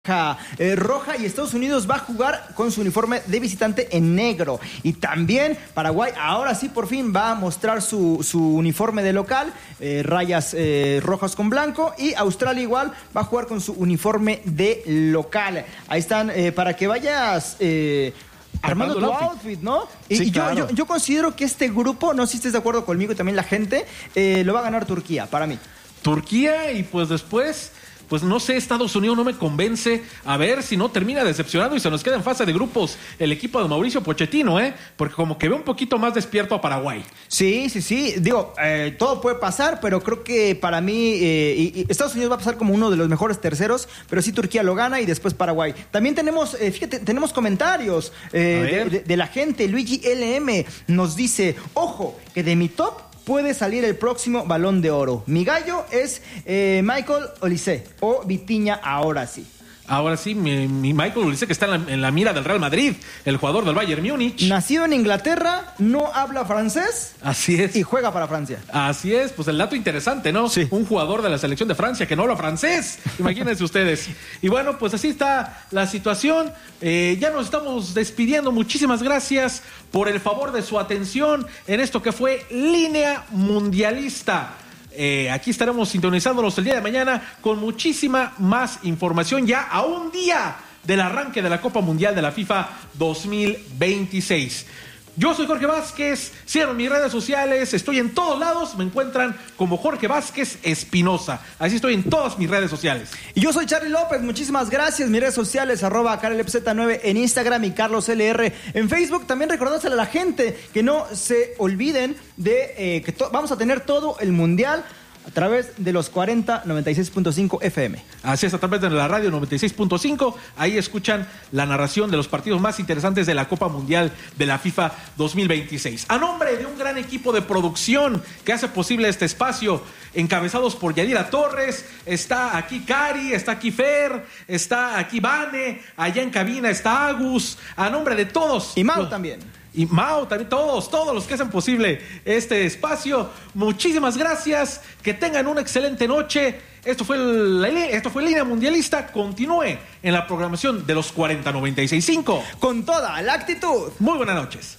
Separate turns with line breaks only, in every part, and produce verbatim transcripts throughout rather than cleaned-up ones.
Eh, roja y Estados Unidos va a jugar con su uniforme de visitante en negro. Y también Paraguay ahora sí por fin va a mostrar su, su uniforme de local, eh, rayas eh, rojas con blanco. Y Australia igual va a jugar con su uniforme de local. Ahí están eh, para que vayas eh, armando tu outfit. outfit, ¿no? Y,
sí,
y yo,
claro.
yo, yo considero que este grupo, no sé si estés de acuerdo conmigo y también la gente, eh, lo va a ganar Turquía, para mí.
Turquía y pues después... Pues no sé, Estados Unidos no me convence. A ver si no termina decepcionado y se nos queda en fase de grupos el equipo de Mauricio Pochettino, ¿eh? Porque como que ve un poquito más despierto a Paraguay.
Sí, sí, sí. Digo, eh, todo puede pasar, pero creo que para mí eh, y, y Estados Unidos va a pasar como uno de los mejores terceros, pero sí Turquía lo gana y después Paraguay. También tenemos, eh, fíjate, tenemos comentarios eh, de, de, de la gente. Luigi L M nos dice, ojo, que de mi top puede salir el próximo Balón de Oro. Mi gallo es eh, Michael Olise o Vitinha ahora sí.
Ahora sí, mi, mi Michael Olise, que está en la, en la mira del Real Madrid, el jugador del Bayern Múnich.
Nacido en Inglaterra, no habla francés.
Así es.
Y juega para Francia.
Así es, pues el dato interesante, ¿no?
Sí.
Un jugador de la selección de Francia que no habla francés. Imagínense ustedes. Y bueno, pues así está la situación. Eh, ya nos estamos despidiendo. Muchísimas gracias por el favor de su atención en esto que fue Línea Mundialista. Eh, aquí estaremos sintonizándonos el día de mañana con muchísima más información ya a un día del arranque de la Copa Mundial de la FIFA dos mil veintiséis. Yo soy Jorge Vázquez, síganme en mis redes sociales, estoy en todos lados, me encuentran como Jorge Vázquez Espinosa, así estoy en todas mis redes sociales.
Y yo soy Charly López, muchísimas gracias, mis redes sociales, arroba Karel Z nueve en Instagram y Carlos L R en Facebook. También recordárselo a la gente que no se olviden de eh, que to- vamos a tener todo el Mundial a través de los cuarenta noventa y seis punto cinco F M.
Así es, a través de la radio noventa y seis punto cinco, ahí escuchan la narración de los partidos más interesantes de la Copa Mundial de la FIFA dos mil veintiséis. A nombre de un gran equipo de producción que hace posible este espacio, encabezados por Yadira Torres, está aquí Cari, está aquí Fer, está aquí Vane, allá en cabina está Agus, a nombre de todos.
Y Mau
los...
también.
Y Mao, también todos, todos los que hacen posible este espacio. Muchísimas gracias, que tengan una excelente noche. Esto fue, el, esto fue Línea Mundialista. Continúe en la programación de los cuarenta noventa y seis punto cinco.
Con toda la actitud.
Muy buenas noches.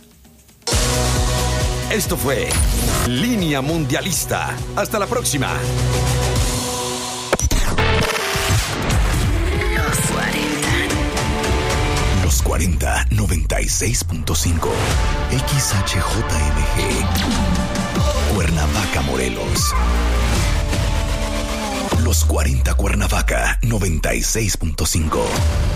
Esto fue Línea Mundialista. Hasta la próxima. cuarenta noventa y seis punto cinco X H J M G Cuernavaca, Morelos. Los cuarenta Cuernavaca noventa y seis punto cinco.